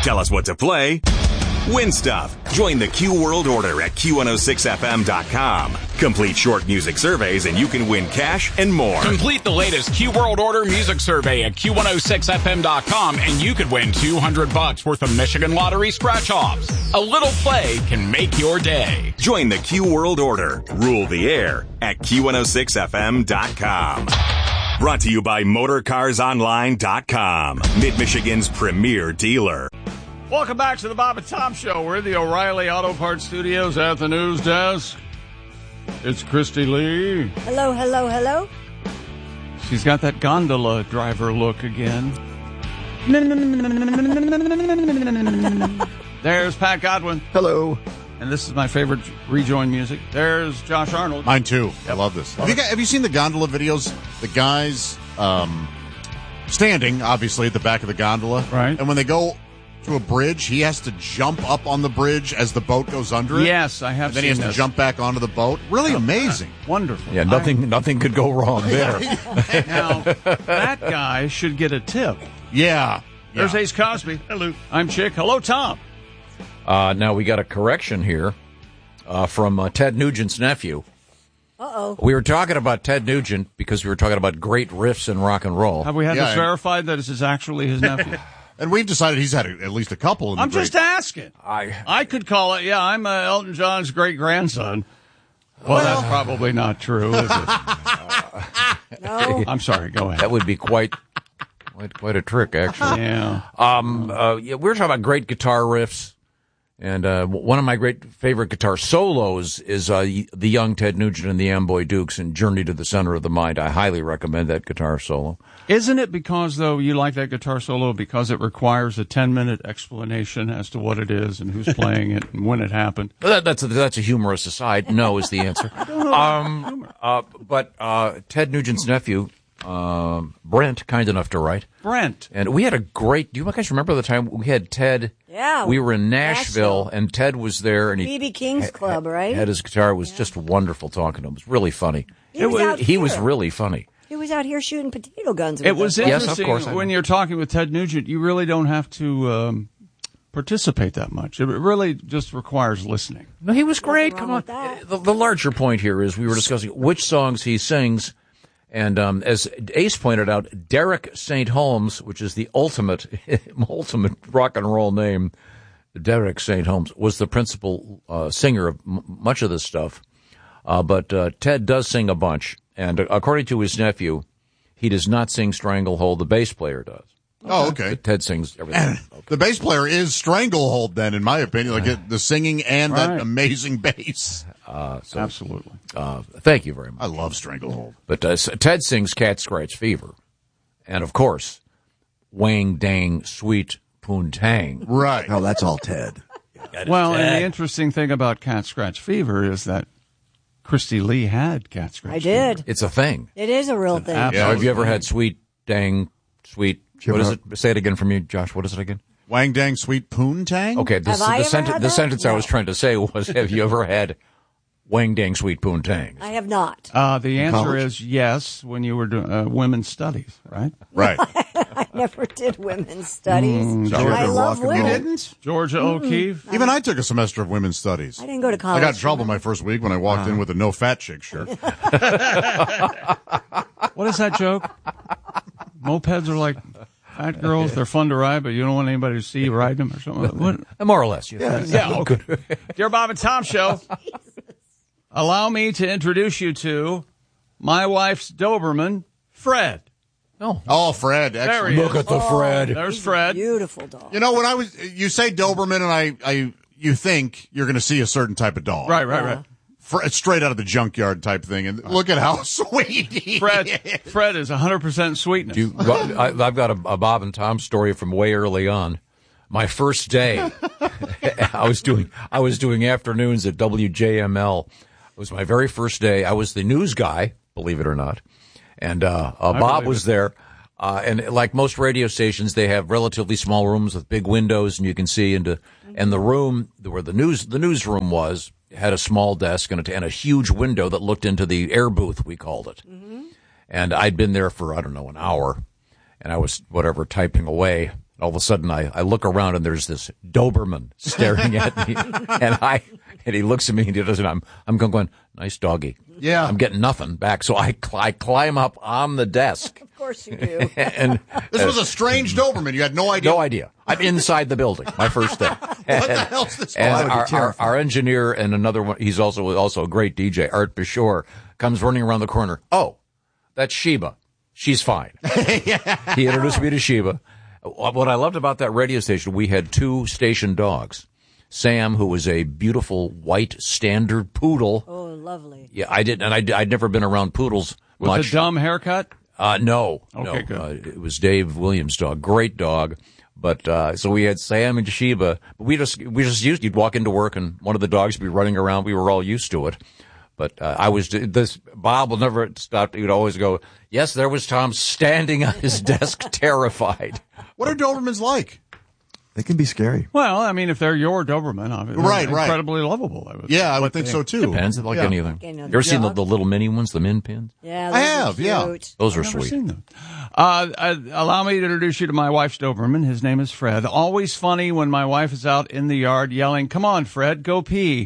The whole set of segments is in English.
Tell us what to play. Win stuff. Join the Q World Order at Q106FM.com. Complete short music surveys and you can win cash and more. Complete the latest Q World Order music survey at Q106FM.com and you could win $200 worth of Michigan Lottery scratch-offs. A little play can make your day. Join the Q World Order. Rule the air at Q106FM.com. Brought to you by MotorCarsOnline.com. Mid-Michigan's premier dealer. Welcome back to the Bob and Tom Show. We're in the O'Reilly Auto Parts Studios at the news desk. It's Christy Lee. Hello, hello, hello. She's got that gondola driver look again. There's Pat Godwin. Hello. And this is my favorite rejoin music. There's Josh Arnold. Mine too. I love this. Have you seen the gondola videos? The guys standing, obviously, at the back of the gondola. Right. And when they go to a bridge, he has to jump up on the bridge as the boat goes under it. Yes, I have and then seen he has this. to jump back onto the boat. Really amazing. Wonderful. Yeah, nothing could go wrong there. Now, that guy should get a tip. Yeah. There's Ace Cosby. Hello. I'm Chick. Hello, Tom. Now we got a correction here from Ted Nugent's nephew. Uh-oh. We were talking about Ted Nugent because we were talking about great riffs in rock and roll. Have we had this verified that this is actually his nephew? And we've decided he's had at least a couple. I'm just asking. I could call it, I'm Elton John's great-grandson. Well, that's probably not true, is it? No. I'm sorry, go ahead. That would be quite a trick, actually. Yeah. We were talking about great guitar riffs. And one of my favorite guitar solos is the young Ted Nugent and the Amboy Dukes in Journey to the Center of the Mind. I highly recommend that guitar solo. Isn't it because, though, you like that guitar solo because it requires a 10-minute explanation as to what it is and who's playing it and when it happened? That's a humorous aside. No is the answer. But Ted Nugent's nephew, Brent, kind enough to write. Brent. And we had a great, do you guys remember the time we had Ted? Yeah. We were in Nashville and Ted was there and B.B. King's Club, right? Had his guitar. It was just wonderful talking to him. It was really funny. He was really funny. He was out here shooting potato guns. It was interesting. Yes, of course. When you're talking with Ted Nugent, you really don't have to participate that much. It really just requires listening. No, he was great. Nothing Come wrong on. with that. The larger point here is we were discussing which songs he sings. And as Ace pointed out, Derek St. Holmes, which is the ultimate rock and roll name, Derek St. Holmes, was the principal singer of much of this stuff. But Ted does sing a bunch. And according to his nephew, he does not sing Stranglehold. The bass player does. Oh, okay. But Ted sings everything. Okay. The bass player is Stranglehold, then, in my opinion. Like the singing and that Right. amazing bass. Absolutely. Thank you very much. I love Stranglehold. But Ted sings Cat Scratch Fever. And, of course, Wang Dang Sweet Poontang. Right. Oh, that's all Ted. Well, and the interesting thing about Cat Scratch Fever is that Christy Lee had Cat Scratch I did. It's a thing. It is a real thing. absolute- Yeah. Have you ever had Sweet Dang Sweet? What is it? Say it again for me, Josh. What is it again? Wang Dang Sweet Poontang? Okay, Have I ever had the that? sentence I No. was trying to say was, have you ever had Wang Dang Sweet Poontang? I have not. The answer college? is yes when you were doing women's studies, right? Right. I never did women's studies. Georgia I love rock and roll. women. Georgia O'Keeffe. Even I took a semester of women's studies. I didn't go to I college. got in trouble my first week when I walked in with a no fat chick shirt. What is that joke? Mopeds are like fat girls. They're fun to ride, but you don't want anybody to see you ride them or something. What? More or less. Yeah, okay. Dear Bob and Tom Show, allow me to introduce you to my wife's Doberman, Fred. Oh, Fred. There Excellent. he is. Look at the Fred. There's He's a Fred. beautiful dog. You know, when you say Doberman and you think you're going to see a certain type of dog. Right. Straight out of the junkyard type thing. And look at how sweet he Fred is. is 100% sweetness. I've got a Bob and Tom story from way early on. My first day, I was doing afternoons at WJML. It was my very first day. I was the news guy, believe it or not. And Bob was there. And like most radio stations, they have relatively small rooms with big windows, and you can see into. And the room where the newsroom was had a small desk and a huge window that looked into the air booth, we called it. Mm-hmm. And I'd been there for, I don't know, an hour, and I was typing away. All of a sudden, I look around and there's this Doberman staring at me, and he looks at me and he doesn't. I'm going, nice doggy. Yeah. I'm getting nothing back, so I climb up on the desk. Of course you do. And This was a strange Doberman. You had no idea. no idea. I'm inside the building. My first day. What the hell's this? And would be our engineer and another one, he's also a great DJ, Art Bashore, comes running around the corner. Oh, that's Sheba. She's fine. He introduced me to Sheba. What I loved about that radio station, we had 2 station dogs. Sam, who was a beautiful white standard poodle. Oh, lovely. Yeah, I'd never been around poodles With much. a dumb haircut? No. Okay, no. good. It was Dave Williams' dog. Great dog. But, so we had Sam and Sheba. But we just used, you'd walk into work and one of the dogs would be running around. We were all used to it. But, Bob will never stop. He would always go, yes, there was Tom standing on his desk, terrified. What are Dobermans like? They can be scary. Well, I mean, if they're your Doberman, obviously, Right, they're right. incredibly lovable. I would Yeah, I would think so too. Depends, like Yeah. anything. Okay, no, You ever seen the dog. little mini ones, the min pins? Yeah, I those have, are yeah. cute. Those are Never sweet. seen them. Allow me to introduce you to my wife's Doberman. His name is Fred. Always funny when my wife is out in the yard yelling, "Come on, Fred, go pee."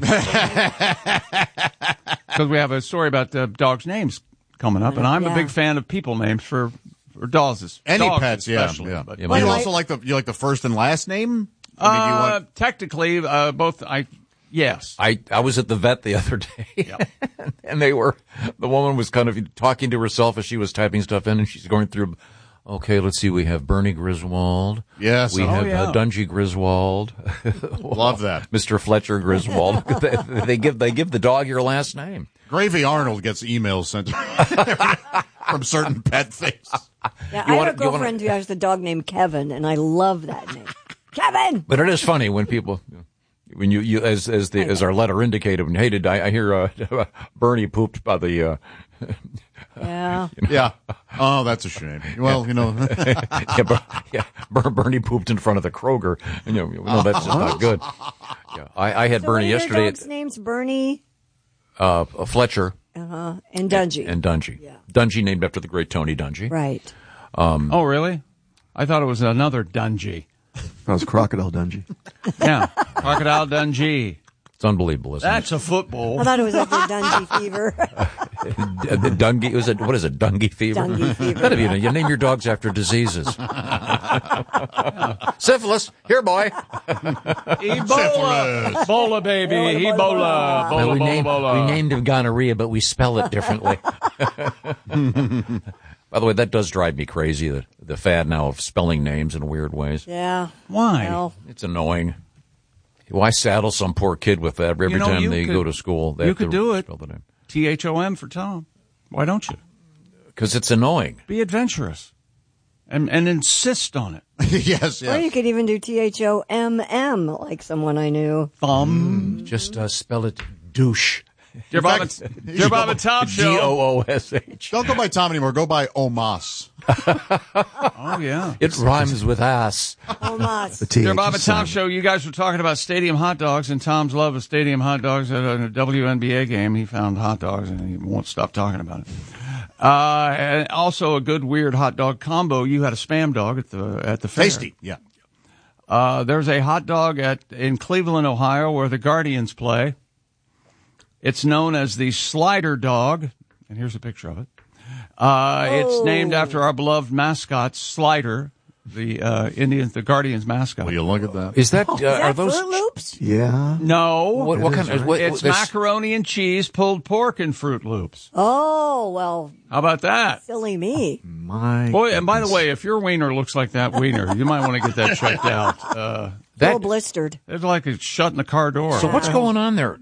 Because we have a story about dogs' names coming up, and I'm a Yeah. big fan of people names for dogs. Any dogs pets, yeah, especially, yeah. But, Yeah, But you my- also like the first and last name? I mean, you want technically, both. Yes. I was at the vet the other day, and the woman was kind of talking to herself as she was typing stuff in, and she's going through, okay, let's see, we have Bernie Griswold. Yes. We Oh, have yeah. Dungy Griswold. love that. Mr. Fletcher Griswold. they give the dog your last name. Gravy Arnold gets emails sent from certain pet things. Yeah, I wanna- have a girlfriend who has the dog named Kevin, and I love that name. Kevin! But it is funny when people, when you as our letter indicated, when, hey, did I hear Bernie pooped by the Yeah. Yeah. Oh, that's a shame. Well, Bernie pooped in front of the Kroger, and no, that's just not good. Yeah, I had So Bernie what are yesterday your dogs' names? Bernie Fletcher and Dungy. and Dungy. Yeah. Dungy named after the great Tony Dungy. Right. Oh, really? I thought it was another Dungy. That was Crocodile Dungy. Yeah, Crocodile Dungy. It's unbelievable, isn't That's a football. I thought it was like your Dungy fever. it? The Dungy, what is it, Dungy fever? Dungy fever. Gotta be, you name your dogs after diseases. Syphilis, here, boy. Ebola. Ebola, baby. Ebola. No, we Ebola. named him gonorrhea, but we spell it differently. By the way, that does drive me crazy, the fad now of spelling names in weird ways. Yeah. Why? Well, It's annoying. Why saddle some poor kid with that every time you they could- go to school? They you have could to do it. spell the name. THOM for Tom. Why don't you? Because it's annoying. Be adventurous. And insist on it. yes, or you yes. could even do THOMM, like someone I knew. Just spell it douche. Dear Bob and Tom Show. Doosh. Don't go by Tom anymore. Go by Omas. Oh, yeah. It rhymes with ass. Oh, Moss. The TH Dear Bob is and Tom silent. Show, you guys were talking about stadium hot dogs and Tom's love of stadium hot dogs at a WNBA game. He found hot dogs and he won't stop talking about it. And also a good weird hot dog combo. You had a Spam dog at the fair. Tasty. Yeah. There's a hot dog in Cleveland, Ohio, where the Guardians play. It's known as the Slider Dog, and here's a picture of it. It's named after our beloved mascot, Slider, the Guardians mascot. Will you look at that? Is that, Is are that those, Fruit Loops? Yeah. No, what kind of, it's macaroni and cheese, pulled pork, and Fruit Loops. Oh, well, How about that? silly me. My Boy, and by the goodness. way, if your wiener looks like that wiener, you might want to get that checked out. All blistered. It's like it's shutting the car door. So what's going on there?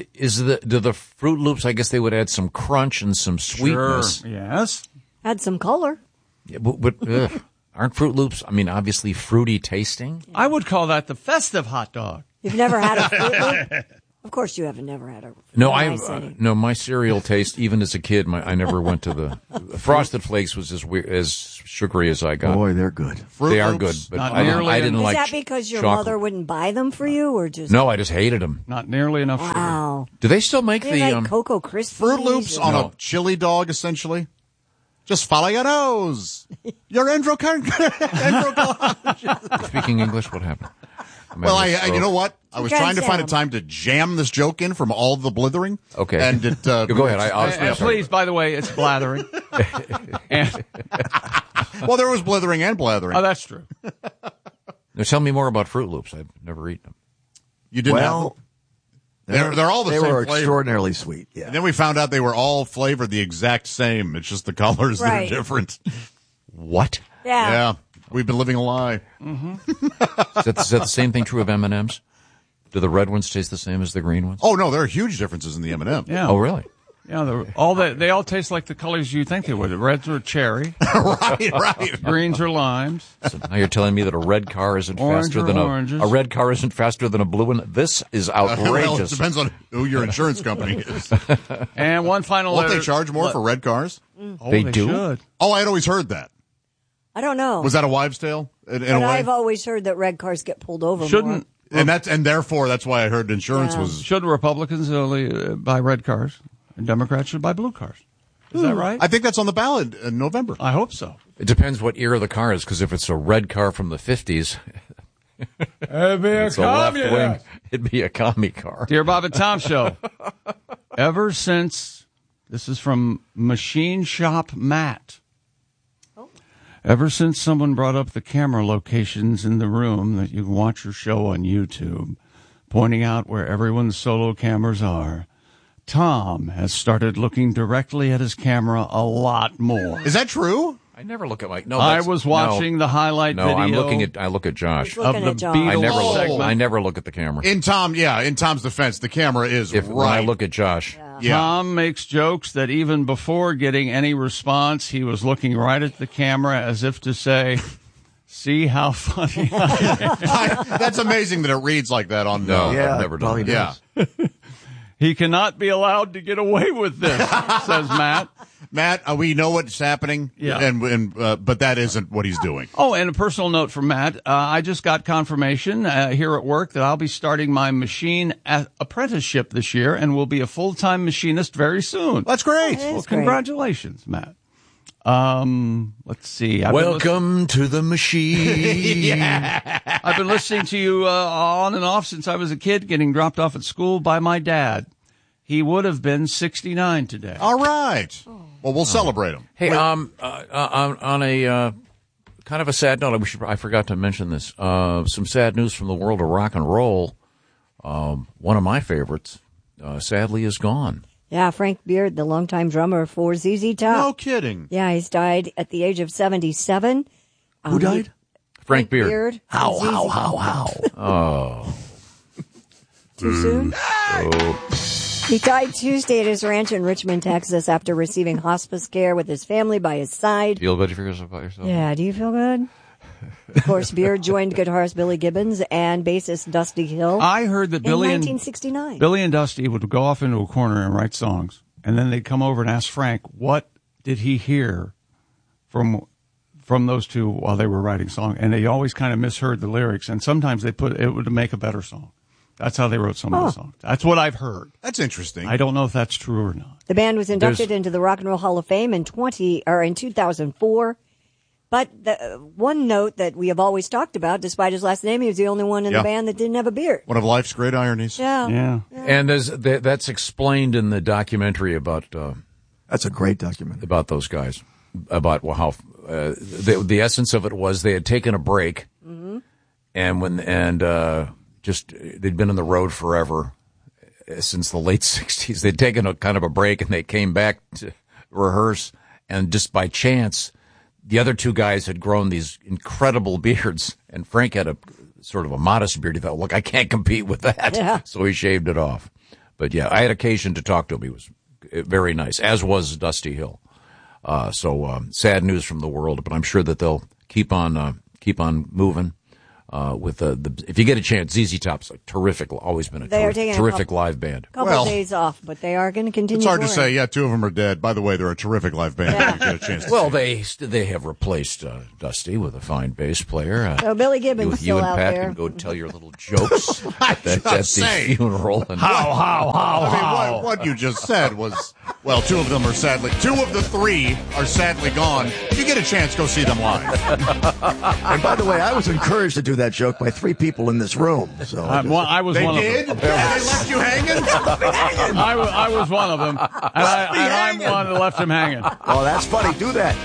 Do the Fruit Loops, I guess they would add some crunch and some sweetness. Sure. Yes. Had some color. Yeah, but aren't Fruit Loops, I mean, obviously fruity tasting? I would call that the festive hot dog. You've never had a Fruit Loop? Of course you haven't never had a No, what am I saying? no, my cereal taste, even as a kid, I never went to the Frosted Flakes was as weird, as sugary as I got. Boy, they're good. Fruit They are Loops? good, but Not I nearly didn't Is like that because your chocolate. mother wouldn't buy them for you, or just No, I just hated them. Not nearly enough sugar. Wow? Do they still make They the like Cocoa Krispies. Fruit Loops on No. a chili dog, essentially. Just follow your nose. Your endocrinologist. Speaking English, what happened? Well, you know what? I was You trying to can't find a jam. time to jam this joke in from all the blithering. Okay. And it, Go ahead. And please, by the way, it's blathering. And, well, there was blithering and blathering. oh, that's true. Now, tell me more about Fruit Loops. I've never eaten them. You didn't Well, have they're all the they same were flavor. extraordinarily sweet. Yeah. And then we found out they were all flavored the exact same. It's just the colors Right. that are different. What? Yeah. Yeah. We've been living a lie. Is that the same thing true of M&Ms? Do the red ones taste the same as the green ones? Oh, no, there are huge differences in the M&M. Yeah. Oh, really? Yeah, they all taste like the colors you think they would. The reds are cherry, right. greens are limes. So now you're telling me that a red car isn't Orange faster or than oranges. a red car isn't faster than a blue one? This is Well, it outrageous. depends on who your insurance company is. And one final Won't letter. they charge more for red cars? Oh, They do? should. Oh, I had always heard that. I don't know. Was that a wives' tale in a but way? I've always heard that red cars get pulled over Shouldn't And therefore that's why I heard insurance Yeah. was. should Republicans only buy red cars and Democrats should buy blue cars? Is that right? I think that's on the ballot in November. I hope so. It depends what era the car is, because if it's a red car from the 50s, it's a left wing. It'd be a commie car. Dear Bob and Tom Show, ever since, this is from Machine Shop Matt. Ever since someone brought up the camera locations in the room that you can watch your show on YouTube, pointing out where everyone's solo cameras are, Tom has started looking directly at his camera a lot more. Is that true? I never look at my. No, I was watching the highlight No, video. I look at Josh. He's looking of at the John. I never Beatles look. segment. I never look at the camera. In Tom's defense, the camera is When right. I look at Josh, Yeah. Tom makes jokes that even before getting any response, he was looking right at the camera as if to say, see how funny I am. That's amazing that it reads like that on. No. Yeah, I've never done probably that. Yeah. does. He cannot be allowed to get away with this, says Matt. Matt, we know what's happening. Yeah. But that isn't what he's doing. Oh, and a personal note from Matt. I just got confirmation here at work that I'll be starting my machine apprenticeship this year and will be a full-time machinist very soon. That's great. That Well, is great. congratulations, Matt. Let's see. Welcome to the machine. I've been listening to you on and off since I was a kid, getting dropped off at school by my dad. He would have been 69 today. All right. Well, we'll celebrate him. Hey, on a kind of a sad note, I forgot to mention this. Some sad news from the world of rock and roll. One of my favorites, sadly, is gone. Yeah, Frank Beard, the longtime drummer for ZZ Top. No kidding. Yeah, he's died at the age of 77. Who died? Frank Beard. How? Oh. Too soon? He died Tuesday at his ranch in Richmond, Texas, after receiving hospice care with his family by his side. Feel better for yourself about yourself? Yeah, do you feel good? Of course, Beard joined guitarist Billy Gibbons and bassist Dusty Hill I heard that in Billy 1969. and Dusty would go off into a corner and write songs, and then they'd come over and ask Frank, what did he hear from those two while they were writing songs? And they always kind of misheard the lyrics, and sometimes they put it would make a better song. That's how they wrote some of the songs. That's what I've heard. That's interesting. I don't know if that's true or not. The band was inducted into the Rock and Roll Hall of Fame in 2004. But the one note that we have always talked about, despite his last name, he was the only one in Yeah. the band that didn't have a beard. One of life's great ironies. Yeah. Yeah. And that's explained in the documentary about That's a great documentary. those guys, about how the essence of it was they had taken a break, and just they'd been on the road forever since the late 60s. They'd taken a kind of a break, and they came back to rehearse, and just by chance, the other two guys had grown these incredible beards, and Frank had a sort of a modest beard. He thought, look, I can't compete with that. Yeah. So he shaved it off. But yeah, I had occasion to talk to him. He was very nice, as was Dusty Hill. So sad news from the world, but I'm sure that they'll keep on moving. With if you get a chance, ZZ Top's a terrific, always been a They are taking a terrific couple- live band. Couple Well, days off, but they are going to continue. It's hard to touring. say. Yeah, two of them are dead. By the way, they're a terrific live band. Yeah. You get a chance to Well, see. they have replaced Dusty with a fine bass player. So Billy Gibbons you still and out Pat there. can go tell your little jokes at the saying. funeral. And I mean, what you just said was Well, two of the three are sadly gone. If you get a chance, go see them live. And by the way, I was encouraged to do that joke by three people in this room. So I was They one did? of them. They left you hanging? I was one of them, and I'm one that left him hanging. oh, that's funny. Do that.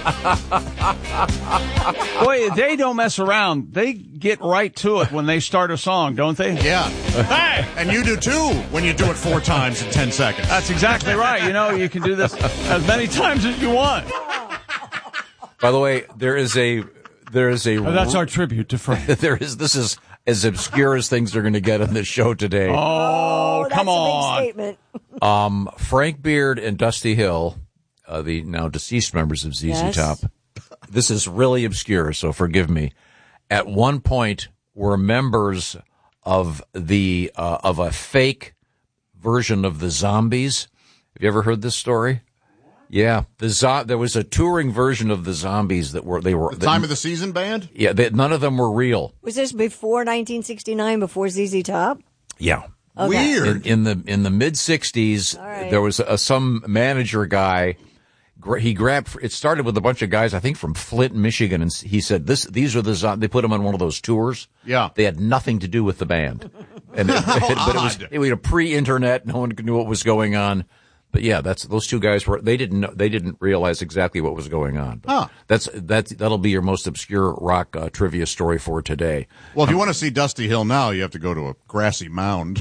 Boy, they don't mess around. They get right to it when they start a song, don't they? Yeah. Hey! And you do too when you do it 4 times in 10 seconds. That's exactly right. You know, you can do this as many times as you want. By the way, there is a That's our tribute to Frank. this is as obscure as things are going to get on this show today. Oh, that's come a on. big statement. Frank Beard and Dusty Hill, the now deceased members of ZZ Yes. Top. This is really obscure, so forgive me. At one point, were members of of a fake version of the Zombies. Have you ever heard this story? Yeah, there was a touring version of the Zombies that were The Time of the Season band? Yeah, none of them were real. Was this before 1969, before ZZ Top? Yeah. Okay. Weird. In the mid '60s, right. there was some manager guy. He grabbed. It started with a bunch of guys, I think, from Flint, Michigan, and he said, "These are the." They put them on one of those tours. Yeah. They had nothing to do with the band, but it was a pre-internet. No one knew what was going on. But yeah, those two guys were. They didn't realize exactly what was going on. But that'll be your most obscure rock trivia story for today. Well, if you want to see Dusty Hill now, you have to go to a grassy mound.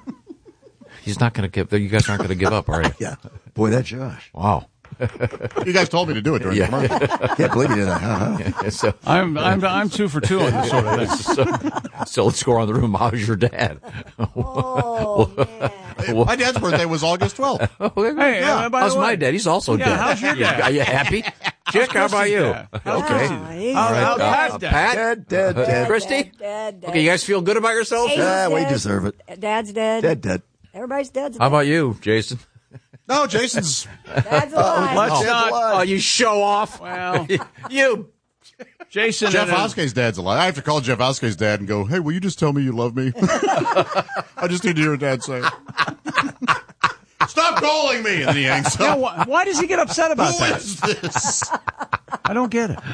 He's not going to give. You guys aren't going to give up, are you? Yeah. Boy, that Josh. Wow. You guys told me to do it during the commercial. Can't believe you did that. So, I'm 2 for 2 on this sort of thing. so let's go around the room. How's your dad? Oh, man. My dad's birthday was August 12th. Hey, by How's the way, my dad? He's also dead. how's your dad? Are you happy? Chick, how about you? Okay. He's How's Pat's dad? Pat? Dead. Christy? dead. Okay, you guys feel good about yourselves? Hey. Yeah, we Dead. deserve it. Dad's dead. Dead. Everybody's dead. How about you, Jason? No, Jason's. Dad's alive. Let's not. Oh, you show off. Well, You. Jason. Jeff and- Oskey's dad's alive. I have to call Jeff Oskey's dad and go, "Hey, will you just tell me you love me? I just need to hear dad say it." Stop calling me! And then he hangs Yeah, up. why does he get upset about Who that? is this? I don't get it.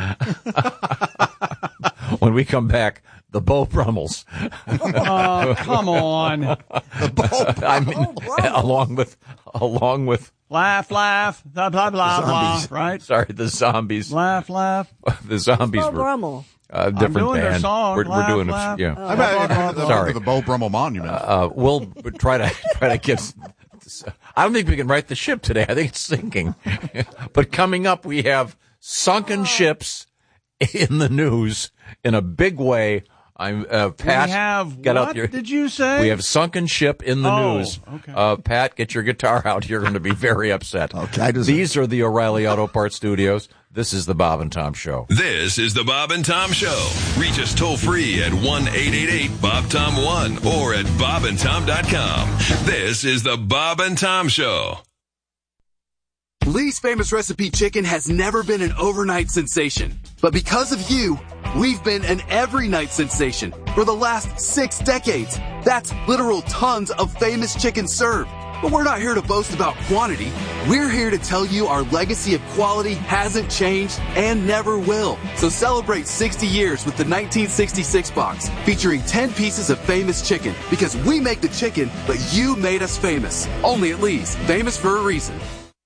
When we come back, the Beau Brummels. Oh, come on. I mean, along with Laugh, blah, blah, blah, blah, right? sorry, the Zombies. Laugh. The Zombies Beau were Brummel. different doing their band. song, We're laugh, doing laugh. yeah. I bet Sorry. the Beau Brummel Monument. We'll try to get. I don't think we can right the ship today. I think it's sinking. But coming up, we have sunken ships in the news in a big way. I'm Pat. We have get what out here. did you say? We have sunken ship in the Oh, news. okay. Pat, get your guitar out. You're going to be very upset. Okay, I deserve These are the O'Reilly Auto Parts Studios. This is the Bob and Tom Show. This is the Bob and Tom Show. Reach us toll free at 1-888-BOB-TOM-1 or at bobandtom.com. This is the Bob and Tom Show. Lee's Famous Recipe Chicken has never been an overnight sensation. But because of you, we've been an every night sensation for the last 6 decades. That's literal tons of famous chicken served. But we're not here to boast about quantity. We're here to tell you our legacy of quality hasn't changed and never will. So celebrate 60 years with the 1966 box featuring 10 pieces of famous chicken because we make the chicken, but you made us famous. Only at Lee's. Famous for a reason.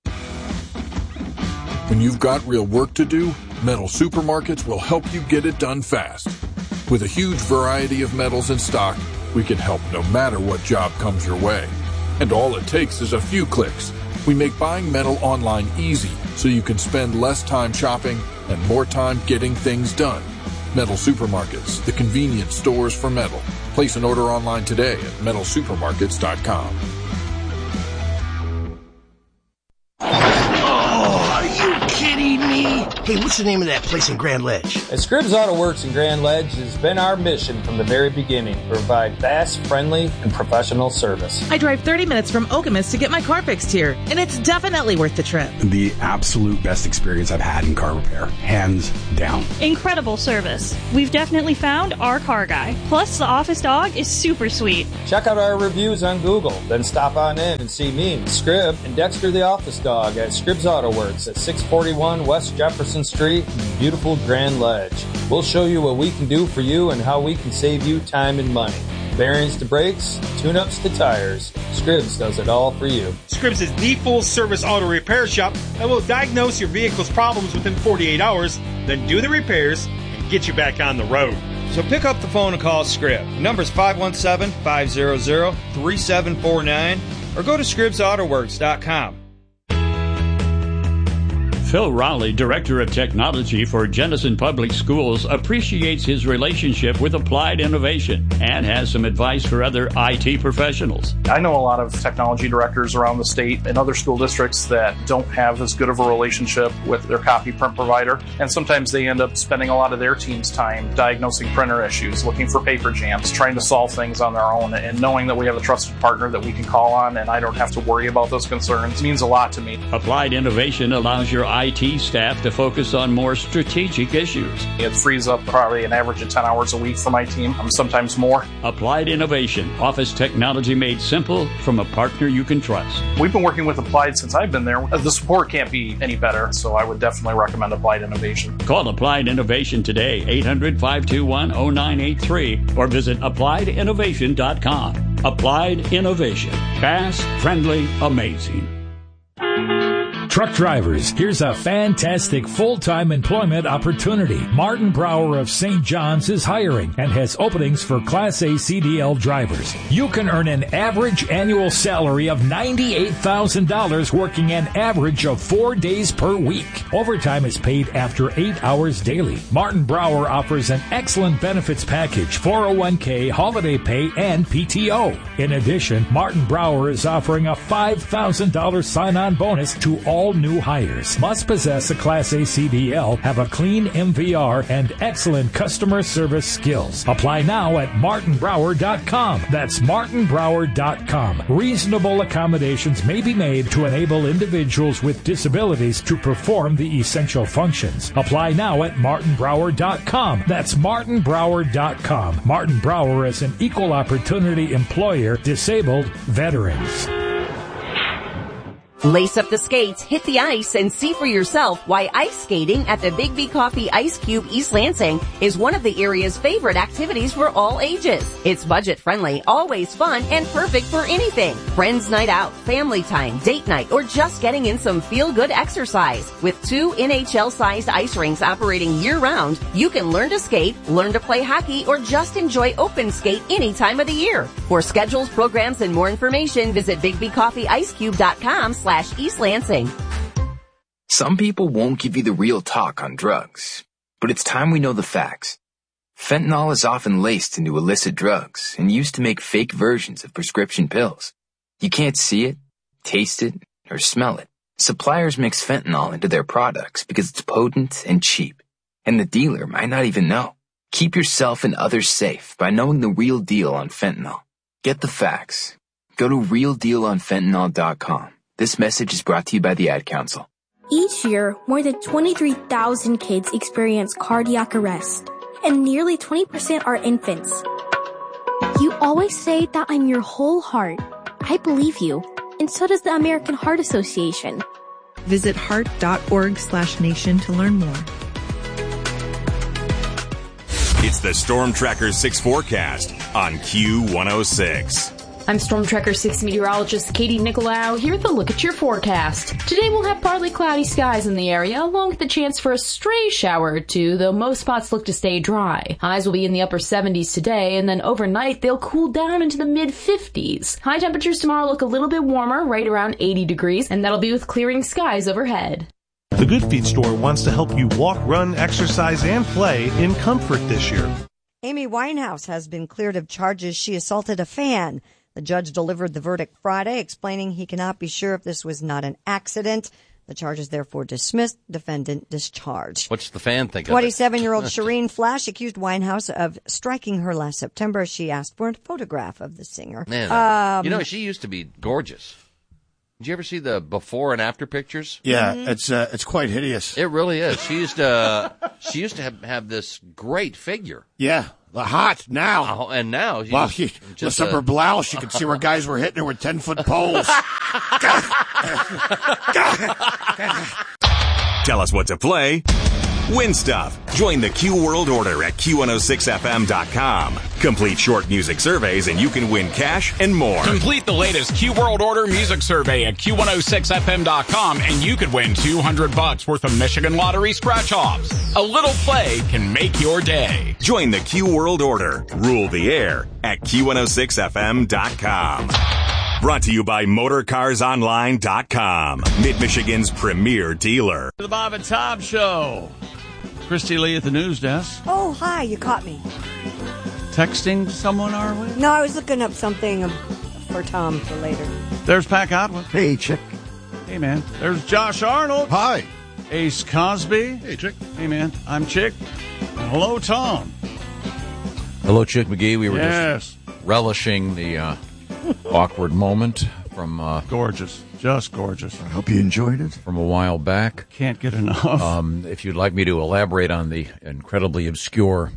When you've got real work to do, Metal Supermarkets will help you get it done fast. With a huge variety of metals in stock, we can help no matter what job comes your way. And all it takes is a few clicks. We make buying metal online easy so you can spend less time shopping and more time getting things done. Metal Supermarkets, the convenience stores for metal. Place an order online today at metalsupermarkets.com. Are you kidding me? Hey, what's the name of that place in Grand Ledge? At Scribbs Auto Works in Grand Ledge, it's been our mission from the very beginning to provide fast, friendly, and professional service. I drive 30 minutes from Okemos to get my car fixed here, and it's definitely worth the trip. The absolute best experience I've had in car repair, hands down. Incredible service. We've definitely found our car guy. Plus, the office dog is super sweet. Check out our reviews on Google, then stop on in and see me, Scribb, and Dexter the office dog at Scribbs Auto Works at 641 West Jefferson Street in beautiful Grand Ledge. We'll show you what we can do for you and how we can save you time and money. Bearings to brakes, tune-ups to tires. Scribbs does it all for you. Scribbs is the full-service auto repair shop that will diagnose your vehicle's problems within 48 hours, then do the repairs and get you back on the road. So pick up the phone and call Scribb. The number's 517-500-3749 or go to ScribbsAutoWorks.com. Phil Rowley, Director of Technology for Jenison Public Schools, appreciates his relationship with Applied Innovation and has some advice for other IT professionals. I know a lot of technology directors around the state and other school districts that don't have as good of a relationship with their copy print provider, and sometimes they end up spending a lot of their team's time diagnosing printer issues, looking for paper jams, trying to solve things on their own, and knowing that we have a trusted partner that we can call on and I don't have to worry about those concerns means a lot to me. Applied Innovation allows your IT staff to focus on more strategic issues. It frees up probably an average of 10 hours a week for my team, sometimes more. Applied Innovation, office technology made simple from a partner you can trust. We've been working with Applied since I've been there. The support can't be any better, so I would definitely recommend Applied Innovation. Call Applied Innovation today, 800-521-0983, or visit AppliedInnovation.com. Applied Innovation. Fast, friendly, amazing. Truck drivers, here's a fantastic full-time employment opportunity. Martin Brower of St. John's is hiring and has openings for Class A CDL drivers. You can earn an average annual salary of $98,000 working an average of 4 days per week. Overtime is paid after 8 hours daily. Martin Brower offers an excellent benefits package, 401k, holiday pay, and PTO. In addition, Martin Brower is offering a $5,000 sign-on bonus to all new hires. Must possess a Class A CDL, have a clean MVR, and excellent customer service skills. Apply now at martinbrower.com. That's martinbrower.com. Reasonable accommodations may be made to enable individuals with disabilities to perform the essential functions. Apply now at martinbrower.com. That's martinbrower.com. Martin Brower is an equal opportunity employer, disabled veterans. Lace up the skates, hit the ice, and see for yourself why ice skating at the Big B Coffee Ice Cube East Lansing is one of the area's favorite activities for all ages. It's budget-friendly, always fun, and perfect for anything. Friends night out, family time, date night, or just getting in some feel-good exercise. With 2 NHL-sized ice rinks operating year-round, you can learn to skate, learn to play hockey, or just enjoy open skate any time of the year. For schedules, programs, and more information, visit BigBCoffeeIceCube.com/East Lansing. Some people won't give you the real talk on drugs, but it's time we know the facts. Fentanyl is often laced into illicit drugs and used to make fake versions of prescription pills. You can't see it, taste it, or smell it. Suppliers mix fentanyl into their products because it's potent and cheap, and the dealer might not even know. Keep yourself and others safe by knowing the real deal on fentanyl. Get the facts. Go to realdealonfentanyl.com. This message is brought to you by the Ad Council. Each year, more than 23,000 kids experience cardiac arrest, and nearly 20% are infants. You always say that I'm your whole heart. I believe you, and so does the American Heart Association. Visit heart.org/nation to learn more. It's the Storm Tracker 6 forecast on Q106. I'm Storm Tracker 6 meteorologist Katie Nicolau here with a look at your forecast. Today we'll have partly cloudy skies in the area, along with the chance for a stray shower or two, though most spots look to stay dry. Highs will be in the upper 70s today, and then overnight they'll cool down into the mid-50s. High temperatures tomorrow look a little bit warmer, right around 80 degrees, and that'll be with clearing skies overhead. The Good Feet store wants to help you walk, run, exercise, and play in comfort this year. Amy Winehouse has been cleared of charges she assaulted a fan. The judge delivered the verdict Friday, explaining he cannot be sure if this was not an accident. The charge is therefore dismissed. Defendant discharged. What's the fan think of it? 27-year-old Shireen Flash accused Winehouse of striking her last September. She asked for a photograph of the singer. Man, she used to be gorgeous. Did you ever see the before and after pictures? Yeah, it's quite hideous. It really is. She used to have this great figure. Yeah, hot now. And now she's lift up her blouse. You could see where guys were hitting her with 10-foot poles. Tell us what to play. Win stuff. Join the Q World Order at Q106FM.com. Complete short music surveys and you can win cash and more. Complete the latest Q World Order music survey at Q106FM.com and you could win $200 worth of Michigan Lottery scratch-offs. A little play can make your day. Join the Q World Order. Rule the air at Q106FM.com. Brought to you by MotorCarsOnline.com, Mid-Michigan's premier dealer. The Bob and Tom Show. Christy Lee at the news desk. Oh, hi, you caught me. Texting someone, are we? No, I was looking up something for Tom for later. There's Pat Godwin. Hey, Chick. Hey, man. There's Josh Arnold. Hi. Ace Cosby. Hey, Chick. Hey, man. I'm Chick. And hello, Tom. Hello, Chick McGee. We were just relishing the awkward moment from... gorgeous. Just gorgeous. I hope you enjoyed it. From a while back. Can't get enough. If you'd like me to elaborate on the incredibly obscure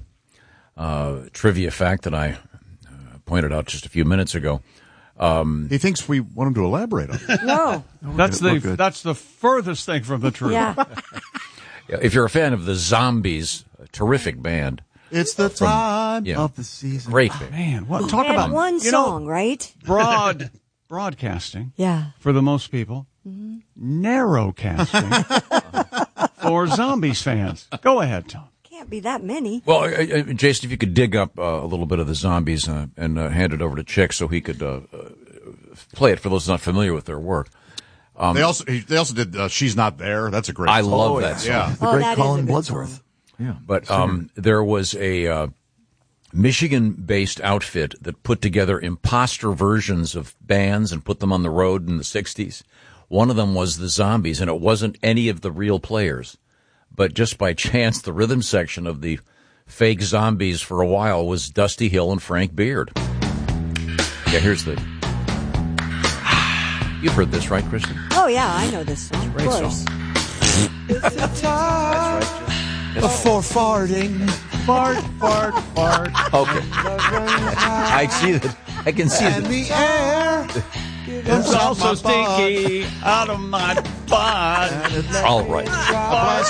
trivia fact that I pointed out just a few minutes ago. He thinks we want him to elaborate on it. No. That's the furthest thing from the truth. Yeah. If you're a fan of the Zombies, a terrific band. It's the time of the season. Great band. Man, talk about one song, right? Broadcasting. Yeah. For the most people. Mm-hmm. Narrowcasting for Zombies fans. Go ahead, Tom. Can't be that many. Well, Jason, if you could dig up a little bit of the Zombies and hand it over to Chick so he could play it for those not familiar with their work. They also did She's Not There. That's a great song. I love that song. Yeah. The great Colin Bloodsworth. Yeah. But there was a Michigan-based outfit that put together imposter versions of bands and put them on the road in the 60s. One of them was the Zombies, and it wasn't any of the real players. But just by chance, the rhythm section of the fake Zombies for a while was Dusty Hill and Frank Beard. Yeah, here's the... You've heard this, right, Kristen? Oh, yeah, I know this song. Of course. It's the time for farting. Fart. Okay. I see that. I can see and the air it's also stinky out of my butt. All right. Fart